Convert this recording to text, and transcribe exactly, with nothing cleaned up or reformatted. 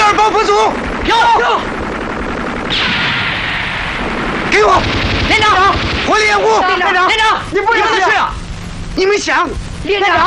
二帮分组， 有有， 给我连长， 火力掩护， 连长，连长， 你不你们去啊！ 你们想连长。